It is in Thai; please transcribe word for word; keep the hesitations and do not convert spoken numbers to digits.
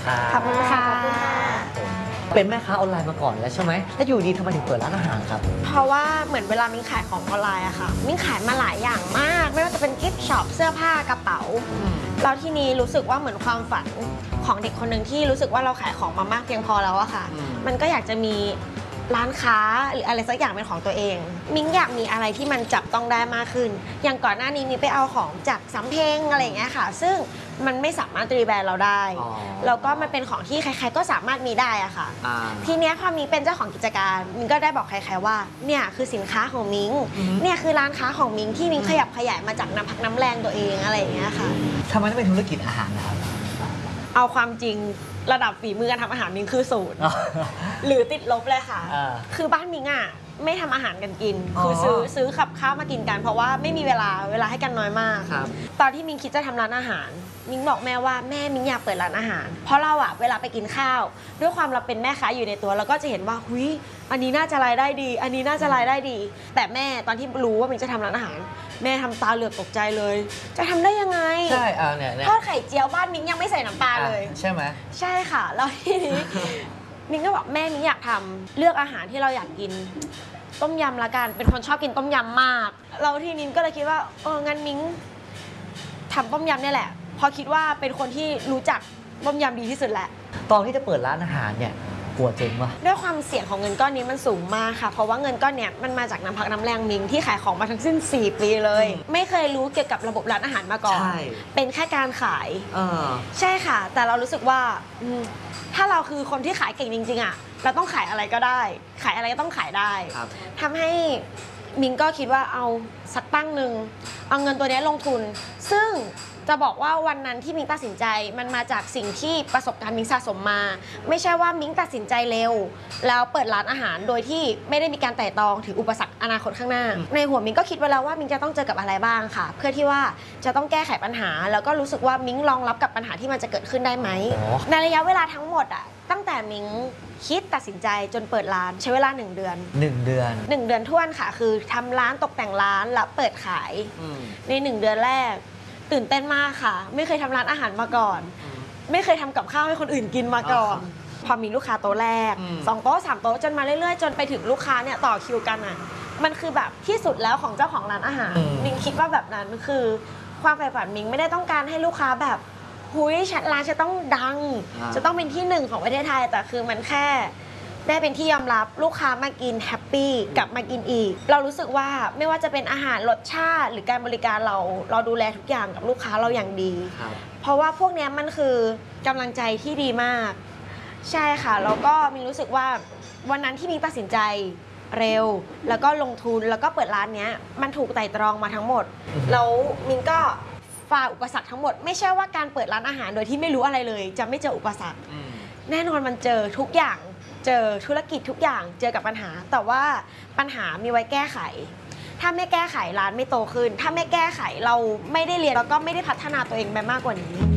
ครับขอบคุณค่ะเป็นแม่ค้าออนไลน์มาก่อนแล้วใช่ไหมแล้วอยู่ดีทำไมถึงเปิดร้านอาหารครับเพราะว่าเหมือนเวลามิ้งขายของออนไลน์อะค่ะมิ้งขายมาหลายอย่างมากไม่ว่าจะเป็นกิฟต์ช็อปเสื้อผ้ากระเป๋าแล้วที่นี้รู้สึกว่าเหมือนความฝันของเด็กคนหนึ่งที่รู้สึกว่าเราขายของมามากเพียงพอแล้วอะค่ะมันก็อยากจะมีร้านค้าหรืออะไรสักอย่างเป็นของตัวเองมิ้งอยากมีอะไรที่มันจับต้องได้มากขึ้นอย่างก่อนหน้านี้มิ้งไปเอาของจากสำเพ็งอะไรอย่างเงี้ยค่ะซึ่งมันไม่สามารถรีแบรนด์เราได้แล้วก็มันเป็นของที่ใครๆก็สามารถมีได้อะค่ะทีเนี้ยพอมิ้งเป็นเจ้าของกิจการมิ้งก็ได้บอกใครๆว่าเนี่ยคือสินค้าของมิ้งเนี่ยคือร้านค้าของมิ้งที่มิ้งขยับขยายมาจากน้ำพักน้ำแรงตัวเองอะไรอย่างเงี้ยค่ะทำไมต้องเป็นธุรกิจอาหารนะครับเอาความจริงระดับฝีมือการทำอาหารมิ้งคือศูนย์หรือติดลบเลยค่ะคือบ้านมิ้งอ่ะไม่ทำอาหารกันกินคือซื้อซื้อขับข้าวมากินกันเพราะว่าไม่มีเวลาเวลาให้กันน้อยมากตอนที่มิ้งคิดจะทำร้านอาหารมิ้งบอกแม่ว่าแม่มิ้งอยากเปิดร้านอาหารเพราะเราอะเวลาไปกินข้าวด้วยความเราเป็นแม่ค้าอยู่ในตัวเราก็จะเห็นว่าหุยอันนี้น่าจะรายได้ดีอันนี้น่าจะรายได้ดีแต่แม่ตอนที่รู้ว่ามิ้งจะทำร้านอาหารแม่ทำตาเหลือกตกใจเลยจะทำได้ยังไงใช่อ่าเนี่ยทอดไข่เจียวบ้านมิ้งยังไม่ใส่น้ำปลาเลยใช่ไหมใช่ค่ะแล้วทีนี้มิ้งก็บอกแม่มิ้งอยากทำเลือกอาหารที่เราอยากกินต้มยำละกันเป็นคนชอบกินต้มยำมากเราทีนี้ก็เลยคิดว่าเอองั้นมิ้งทำต้มยำนี่แหละพอคิดว่าเป็นคนที่รู้จักต้มยำดีที่สุดแหละตอนที่จะเปิดร้านอาหารเนี่ยกลัวเจ๊งปะด้วยความเสี่ยงของเงินก้อนนี้มันสูงมากค่ะเพราะว่าเงินก้อนเนี้ยมันมาจากน้ำพักน้ำแรงมิ้งที่ขายของมาทั้งสิ้นสี่ปีเลยไม่เคยรู้เกี่ยวกับระบบร้านอาหารมาก่อนเป็นแค่การขายใช่ค่ะแต่เรารู้สึกว่าถ้าเราคือคนที่ขายเก่งจริงๆอ่ะเราต้องขายอะไรก็ได้ขายอะไรก็ต้องขายได้ทำให้มิ้งก็คิดว่าเอาสักตั้งหนึ่งเอาเงินตัวนี้ลงทุนซึ่งจะบอกว่าวันนั้นที่มิ้งตัดสินใจมันมาจากสิ่งที่ประสบการณ์มิ้งสะสมมาไม่ใช่ว่ามิ้งตัดสินใจเร็วแล้วเปิดร้านอาหารโดยที่ไม่ได้มีการไต่ตรองถึงอุปสรรคอนาคตข้างหน้าในหัวมิ้งก็คิดไว้แล้วว่ามิ้งจะต้องเจอกับอะไรบ้างค่ะเพื่อที่ว่าจะต้องแก้ไขปัญหาแล้วก็รู้สึกว่ามิ้งรองรับกับปัญหาที่มันจะเกิดขึ้นได้ไหมในระยะเวลาทั้งหมดอ่ะตั้งแต่มิ้งคิดตัดสินใจจนเปิดร้านใช้เวลาหนึ่งเดือนหนึ่งเดือนหนึ่งเดือนท้วนค่ะคือทำร้านตกแต่งร้านแล้วเปิดขายในหนึ่งเดือนแรกตื่นเต้นมากค่ะไม่เคยทำร้านอาหารมาก่อนไม่เคยทำกับข้าวให้คนอื่นกินมาก่อนพอมีลูกค้าโต๊ะแรกสองโต๊ะสามโต๊ะจนมาเรื่อยๆจนไปถึงลูกค้าเนี่ยต่อคิวกันอ่ะมันคือแบบที่สุดแล้วของเจ้าของร้านอาหารมิงคิดว่าแบบนั้นคือความใฝ่ฝันมิงไม่ได้ต้องการให้ลูกค้าแบบหุยร้านจะต้องดังจะต้องเป็นที่หนึ่งของประเทศไทยแต่คือมันแค่ได้เป็นที่ยอมรับลูกค้ามากินแฮปปี้กลับมากินอีกเรารู้สึกว่าไม่ว่าจะเป็นอาหารรสชาติหรือการบริการเราเราดูแลทุกอย่างกับลูกค้าเราอย่างดีเพราะว่าพวกนี้มันคือกำลังใจที่ดีมากใช่ค่ะแล้วก็มินรู้สึกว่าวันนั้นที่มินตัดสินใจเร็วแล้วก็ลงทุนแล้วก็เปิดร้านนี้มันถูกไต่ตรองมาทั้งหมดแล้วมินก็ฝ่าอุปสรรคทั้งหมดไม่ใช่ว่าการเปิดร้านอาหารโดยที่ไม่รู้อะไรเลยจะไม่เจออุปสรรคแน่นอนมันเจอทุกอย่างเจอธุรกิจทุกอย่างเจอกับปัญหาแต่ว่าปัญหามีไว้แก้ไขถ้าไม่แก้ไขร้านไม่โตขึ้นถ้าไม่แก้ไขเราไม่ได้เรียนแล้วก็ไม่ได้พัฒนาตัวเองไปมากกว่านี้